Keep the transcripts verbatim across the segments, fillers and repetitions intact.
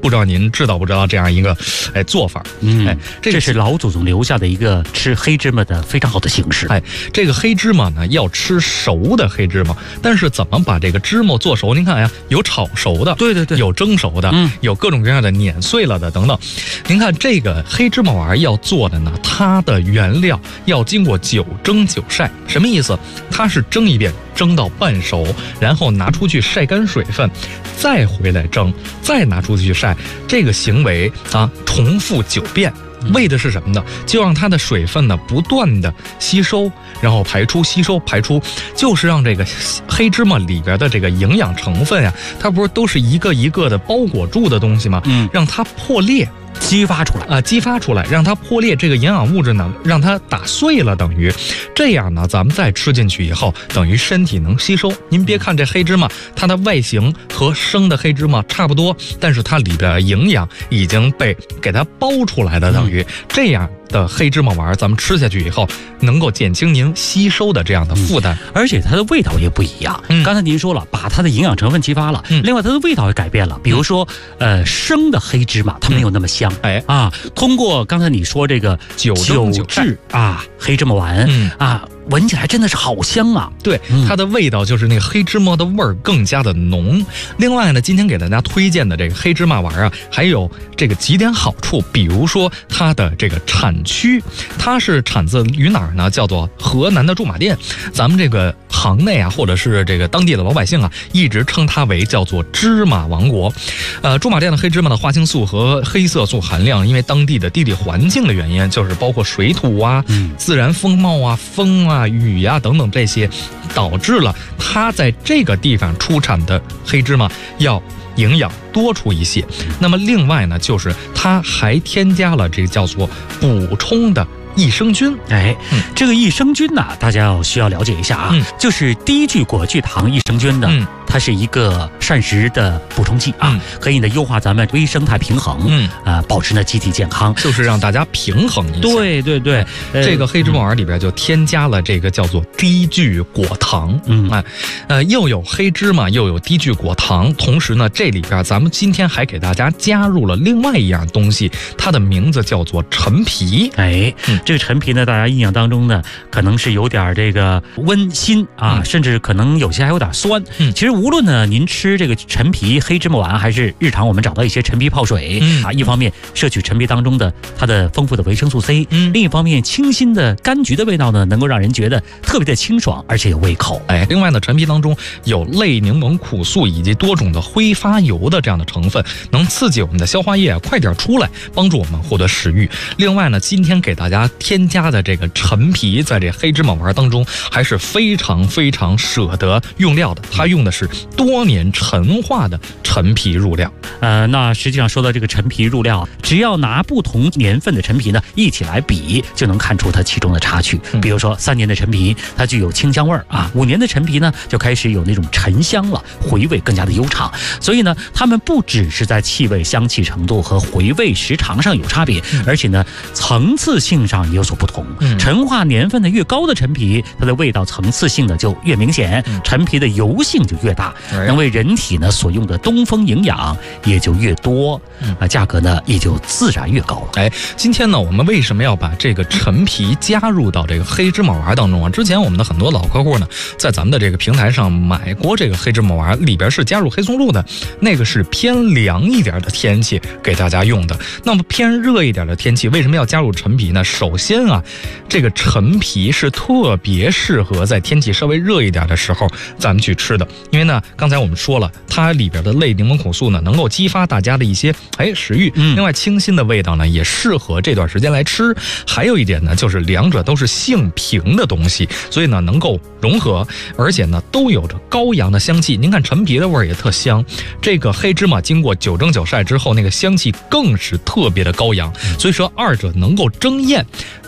不知道您知道不知道这样一个哎做法？ 嗯， 哎，这个、 这是老祖宗留下的一个吃黑芝麻的非常好的形式。 哎，这个黑芝麻呢要吃熟的黑芝麻，但是怎么把这个芝麻做熟？您看呀，有炒熟的， 对对对， 有蒸熟的， 嗯， 有各种各样的碾碎了的等等。您看这个黑芝麻丸要做的呢，它的原料要经过九蒸九晒，什么意思？它是蒸一遍，蒸到半熟，然后拿出去晒干水分，再回来蒸，再拿出去晒，这个行为啊重复九遍。为的是什么呢？就让它的水分呢不断的吸收，然后排出，吸收排出，就是让这个黑芝麻里边的这个营养成分呀，它不是都是一个一个的包裹住的东西吗？ 嗯， 让它破裂。 激发出来啊、呃，激发出来，让它破裂，这个营养物质呢，让它打碎了，等于这样呢，咱们再吃进去以后，等于身体能吸收。您别看这黑芝麻，它的外形和生的黑芝麻差不多，但是它里边营养已经被给它包出来的，等于、嗯、这样的黑芝麻丸，咱们吃下去以后，能够减轻您吸收的这样的负担、 嗯，而且它的味道也不一样。嗯，刚才您说了，把它的营养成分激发了，嗯、另外它的味道也改变了。比如说，嗯、呃，生的黑芝麻它没有那么香。 嗯哎啊，通过刚才你说这个九九制啊黑芝麻丸、嗯、啊，闻起来真的是好香啊！ 对，它的味道就是那个黑芝麻的味儿更加的浓。另外呢，今天给大家推荐的这个黑芝麻丸啊，还有这个几点好处，比如说它的这个产区，它是产自于哪儿呢？叫做河南的驻马店。咱们这个行内啊，或者是这个当地的老百姓啊，一直称它为叫做芝麻王国。呃，驻马店的黑芝麻的花青素和黑色素含量，因为当地的地理环境的原因，就是包括水土啊、嗯、自然风貌啊、风啊、雨呀、啊、等等这些，导致了它在这个地方出产的黑芝麻要营养多出一些。那么另外呢，就是它还添加了这个叫做补充的益生菌。 哎，嗯、这个益生菌呢、啊，大家要需要了解一下啊，嗯、就是低聚果聚糖益生菌的。嗯，它是一个膳食的补充剂啊，嗯、可以呢优化咱们微生态平衡，嗯，啊、呃，保持呢机体健康， 就是让大家平衡一下。 对对对， 呃、这个黑芝麻丸里边就添加了这个叫做低聚果糖，嗯啊，呃，又有黑芝麻又有低聚果糖，同时呢，这里边咱们今天还给大家加入了另外一样东西，它的名字叫做陈皮。 哎，嗯、这个陈皮呢，大家印象当中呢，可能是有点这个温馨啊，嗯、甚至可能有些还有点酸。嗯，其实无论呢，您吃这个陈皮黑芝麻丸，还是日常我们找到一些陈皮泡水，嗯、啊，一方面摄取陈皮当中的它的丰富的维生素 C，嗯、另一方面清新的柑橘的味道呢，能够让人觉得特别的清爽，而且有胃口。 哎，另外呢，陈皮当中有类柠檬苦素以及多种的挥发油的这样的成分，能刺激我们的消化液啊快点出来，帮助我们获得食欲。另外呢，今天给大家添加的这个陈皮，在这黑芝麻丸当中还是非常非常舍得用料的，它用的是多年陈化的陈皮入料。 呃，那实际上说到这个陈皮入料，只要拿不同年份的陈皮呢一起来比，就能看出它其中的差距。比如说三年的陈皮，它具有清香味儿啊；五年的陈皮呢，就开始有那种沉香了，回味更加的悠长。所以呢，它们不只是在气味、香气程度和回味时长上有差别，而且呢，层次性上也有所不同。嗯、陈化年份的越高的陈皮，它的味道层次性的就越明显，嗯、陈皮的油性就越大，嗯、能为人体呢所用的东风营养也就越多，嗯、啊，价格呢也就自然越高了。 哎，今天呢，我们为什么要把这个陈皮加入到这个黑芝麻丸当中啊？之前我们的很多老客户呢，在咱们的这个平台上买过这个黑芝麻丸，里边是加入黑松露的，那个是偏凉一点的天气给大家用的。那么偏热一点的天气，为什么要加入陈皮呢？首先啊，这个陈皮是特别适合在天气稍微热一点的时候咱们去吃的，因为呢，刚才我们说了，它里边的类柠檬苦素呢，能够激发大家的一些哎食欲，嗯、另外清新的味道呢，也适合这段时间来吃。还有一点呢，就是两者都是性平的东西，所以呢能够融合，而且呢都有着高扬的香气。您看陈皮的味儿也特香，这个黑芝麻经过九蒸九晒之后，那个香气更是特别的高扬，所以说二者能够争艳。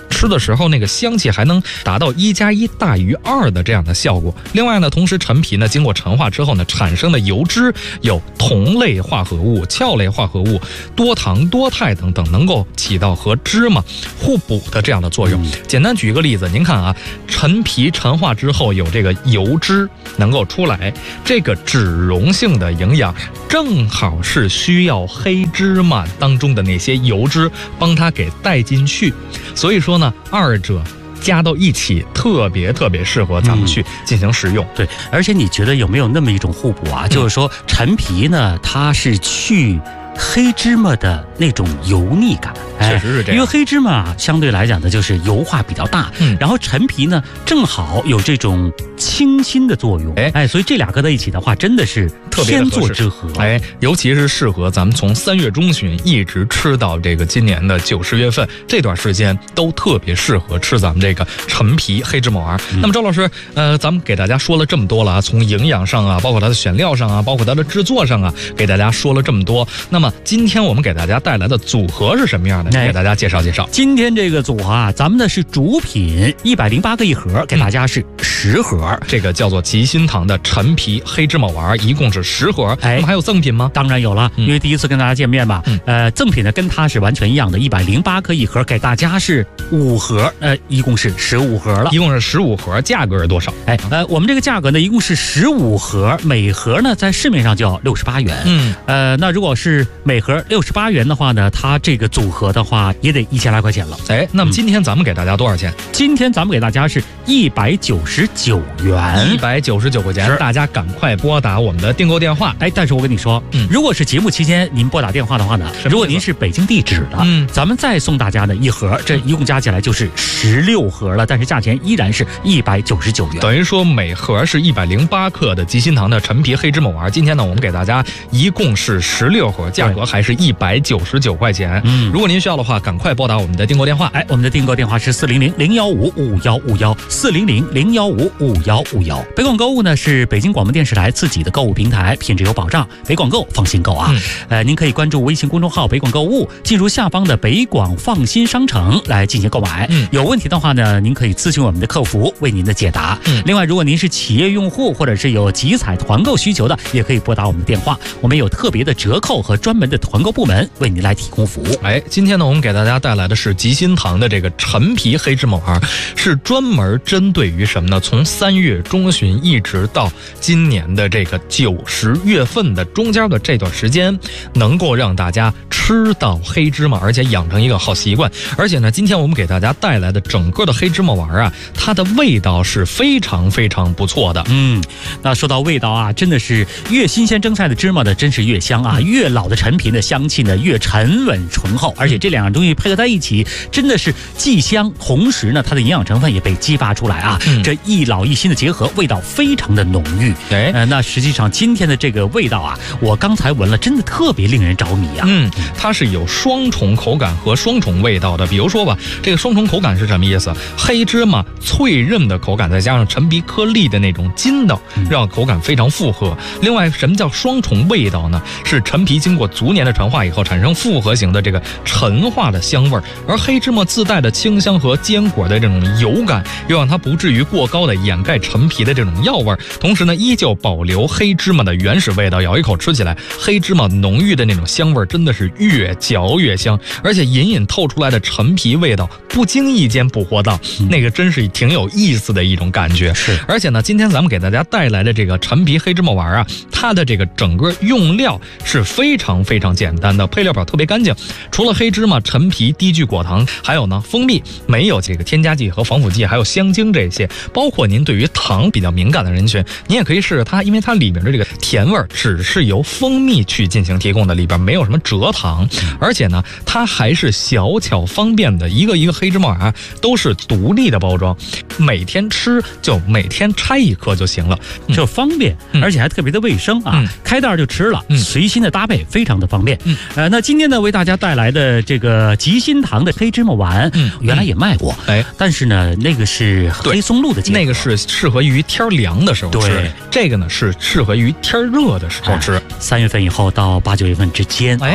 吃的时候那个香气还能达到一加一大于二的这样的效果。另外呢，同时陈皮呢经过陈化之后呢，产生的油脂有酮类化合物、壳类化合物、多糖多肽等等，能够起到和芝麻互补的这样的作用。嗯、简单举一个例子，您看啊，陈皮陈化之后有这个油脂能够出来，这个脂溶性的营养正好是需要黑芝麻当中的那些油脂帮它给带进去，所以说呢，二者加到一起特别特别适合咱们去进行食用。 嗯、对，而且你觉得有没有那么一种互补啊？嗯、就是说陈皮呢，它是去黑芝麻的那种油腻感， 确实是这样。 因为黑芝麻相对来讲呢，就是油化比较大，嗯，然后陈皮呢正好有这种清新的作用，哎哎，所以这俩搁在一起的话，真的是天作之合， 哎，尤其是适合咱们从三月中旬一直吃到这个今年的九十月份这段时间，都特别适合吃咱们这个陈皮黑芝麻丸。嗯、那么周老师，呃，咱们给大家说了这么多了啊，从营养上啊，包括它的选料上啊，包括它的制作上啊，给大家说了这么多。那么今天我们给大家带来的组合是什么样的？给大家介绍介绍。 今天这个组合啊，咱们的是主品一百零八个一盒，给大家是十盒， 嗯、这个叫做吉心堂的陈皮黑芝麻丸，一共是十盒。哎，那么还有赠品吗？ 当然有了，嗯、因为第一次跟大家见面吧。嗯、呃，赠品呢跟它是完全一样的，一百零八颗一盒，给大家是五盒，呃，一共是十五盒了。 一共是十五盒，价格是多少？ 哎，呃，我们这个价格呢，一共是十五盒，每盒呢在市面上就要六十八元。嗯，呃，那如果是每盒六十八元的话呢，它这个组合的话也得一千来块钱了。 哎，那么今天咱们给大家多少钱？ 嗯、今天咱们给大家是一百九十九元， 一百九十九块钱。大家赶快拨打我们的订购电话。 哎，但是我跟你说，嗯、如果是节目期间您拨打电话的话呢，如果您是北京地址的，嗯，咱们再送大家的一盒，这一共加起来就是十六盒了，但是价钱依然是一百九十九元。 等于说每盒是一百零八克的吉心堂的陈皮黑芝麻丸。今天呢，我们给大家一共是十六盒，价格还是一百九十九块钱。嗯，如果您需要的话，赶快拨打我们的订购电话。 哎，我们的订购电话是四零零零幺五五幺五幺，四零零零幺五五幺五幺。北广购物呢是北京广播电视台自己的购物平台，品质有保障，北广购放心购啊。嗯、呃，您可以关注微信公众号北广购物，进入下方的北广放心商城来进行购买。嗯，有问题的话呢，您可以咨询我们的客服为您的解答。嗯，另外如果您是企业用户或者是有集采团购需求的，也可以拨打我们的电话，我们有特别的折扣和专门的团购部门为您来提供服务。 哎，今天呢，我们给大家带来的是吉心堂的这个陈皮黑芝麻丸，是专门针对于什么呢？从三月中旬一直到今年的这个九十月份的中间的这段时间，能够让大家吃到黑芝麻，而且养成一个好习惯。而且呢，今天我们给大家带来的整个的黑芝麻丸啊，它的味道是非常非常不错的。 嗯，那说到味道啊，真的是越新鲜蒸菜的芝麻呢，真是越香啊；越老的陈皮的香气呢，越沉稳醇厚。而且这两样东西配合在一起，真的是既香，同时呢，它的营养成分也被激发出来啊。嗯、这一老一新的结合，味道非常的浓郁。哎，呃，那实际上今天的这个味道啊，我刚才闻了，真的特别令人着迷啊。 嗯，它是有双重口感和双重味道的。比如说吧，这个双重口感是什么意思？黑芝麻脆韧的口感，再加上陈皮颗粒的那种筋道，让口感非常复合。另外，什么叫双重味道呢？是陈皮经过逐年的陈化以后，产生复合型的这个陈化的香味儿，而黑芝麻自带的清香和坚果的这种油感，又让它不至于过高的掩盖陈皮的这种药味儿，同时呢，依旧保留黑芝麻的原始味道。咬一口吃起来，黑芝麻浓郁的那种香味儿，真的是越嚼越香，而且隐隐透出来的陈皮味道，不经意间捕获到，那个真是挺有意思的一种感觉。是，而且呢，今天咱们给大家带来的这个陈皮黑芝麻丸啊，它的这个整个用料是非常非常简单的，配料表特别干净，除了黑芝麻、陈皮、低聚果糖，还有呢蜂蜜，没有这个添加剂和防腐剂，还有香精这些。包括您对于糖比较敏感的人群，您也可以试试它，因为它里面的这个甜味只是由蜂蜜去进行提供的，里边没有什么蔗糖，而且呢，它还是小巧方便的，一个一个黑芝麻啊都是独立的包装，每天吃就每天拆一颗就行了， 嗯、就方便，而且还特别的卫生啊，嗯、开袋就吃了，嗯、随心的搭配非常的方便。嗯、呃，那今天呢为大家带来的这个吉心堂的黑芝麻丸，嗯、原来也卖过，哎，但是呢那个是黑松露的结合， 那个是适合于天凉的时候吃，对，这个呢是适合于天热的时候吃， 三、哎、月份以后到八九月份之间。哎， 今天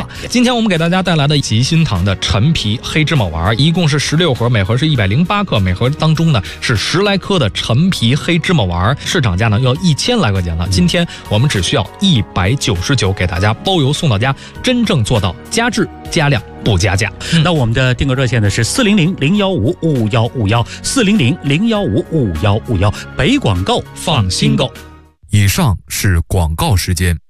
天我们给大家带来的吉心堂的陈皮黑芝麻丸，一共是十六盒，每盒是一百零八克，每盒当中呢是十来颗的陈皮黑芝麻丸，市场价呢要一千来块钱了。今天我们只需要一百九十九，给大家包邮送到家，真正做到加质加量不加价。 嗯、那我们的订购热线呢是四零零零幺五五幺五幺，四零零零幺五五幺五幺，北广购放心购。 以上是广告时间。